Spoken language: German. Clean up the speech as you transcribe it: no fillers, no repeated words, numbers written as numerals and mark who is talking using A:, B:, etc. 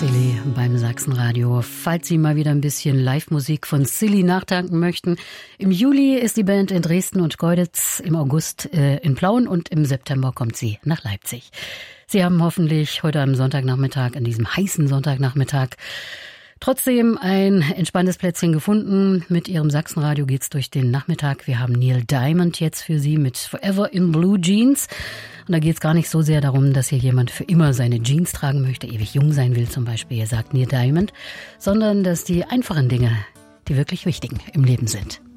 A: Silly beim Sachsenradio. Falls Sie mal wieder ein bisschen Live-Musik von Silly nachtanken möchten, im Juli ist die Band in Dresden und Golditz, im August in Plauen und im September kommt sie nach Leipzig. Sie haben hoffentlich heute am Sonntagnachmittag, an diesem heißen Sonntagnachmittag, trotzdem ein entspanntes Plätzchen gefunden. Mit Ihrem Sachsenradio geht's durch den Nachmittag. Wir haben Neil Diamond jetzt für Sie mit Forever in Blue Jeans. Und da geht's gar nicht so sehr darum, dass hier jemand für immer seine Jeans tragen möchte, ewig jung sein will zum Beispiel, er sagt Neil Diamond, sondern dass die einfachen Dinge die wirklich wichtigen im Leben sind.